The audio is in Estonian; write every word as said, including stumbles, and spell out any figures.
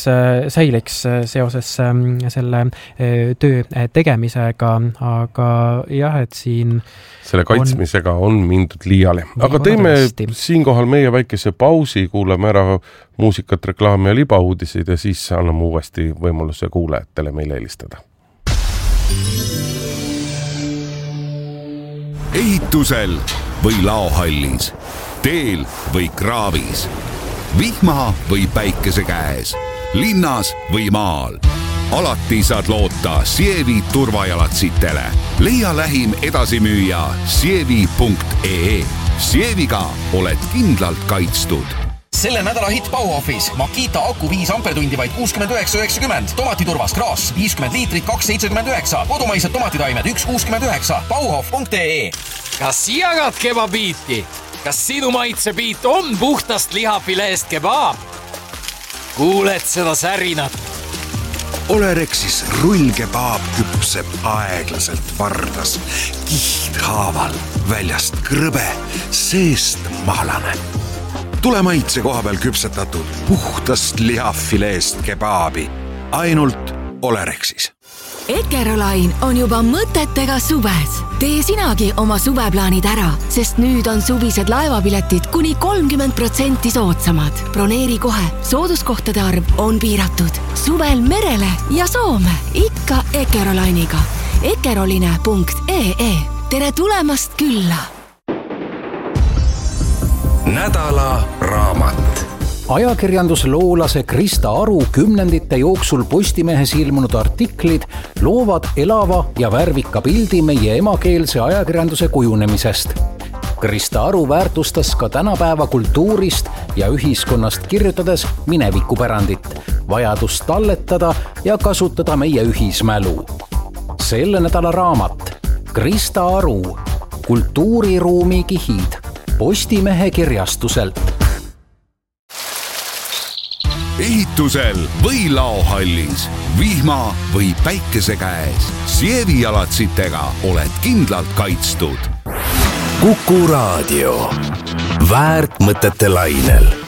säiliks seoses selle töö tegemisega, aga jah, et siin selle kaitsmisega on, on mindud liiale. Aga teeme siinkohal meie väikese pausi, kuuleme ära muusikat, reklaami ja libauudiseid ja siis anname uuesti võimaluse kuulajatele meile helistada. Ehitusel või laohallis, teel või kraavis, vihma või päikese käes, linnas või maal. Alati saad loota Sievi turvajalatsitele. Leia lähim edasimüüja sievi punkt ee. Sieviga oled kindlalt kaitstud. Selle nädala hit Bauhofis Makita aku viis ampertundi vaid kuuskümmend üheksa üheksakümmend. Tomatiturvas Kraas viiskümmend liitrit kaks seitsekümmend üheksa. Kodumaised tomatitaimed üks kuuskümmend üheksa. Bauhof punkt ee. Kas jagad kebabiiti? Kas sinu maitsebiit on puhtast lihafileest kebaab? Kuuled seda särinat? Olerexis rullkebaab küpseb aeglaselt vardas, kihthaaval, väljast krõbe, seest mahlane. Tule maitse koha peal küpsetatud puhtast lihafileest kebaabi, ainult Olerexis. Ekerolain on juba mõtetega suves. Tee sinagi oma suveplaanid ära, sest nüüd on suvised laevapiletid kuni kolmkümmend protsenti soodsamad. Broneeri kohe, sooduskohtade arv on piiratud. Suvel merele ja Soome, ikka Ekerolainiga. ekeroline punkt ee. Tere tulemast külla! Nädala raamat. Ajakirjandusloolase Krista Aru kümnendite jooksul Postimehes ilmunud artiklid loovad elava ja värvika pildi meie emakeelse ajakirjanduse kujunemisest. Krista Aru väärtustas ka tänapäeva kultuurist ja ühiskonnast kirjutades minevikupärandit, vajadust talletada ja kasutada meie ühismälu. Selle nädala raamat Krista Aru, kultuuriruumi kihid, Postimehe kirjastuselt. Ehitusel või laohallis, vihma või päikese käes, Sievi jalatsitega oled kindlalt kaitstud. Kuku Raadio. Väärt mõtete lainel.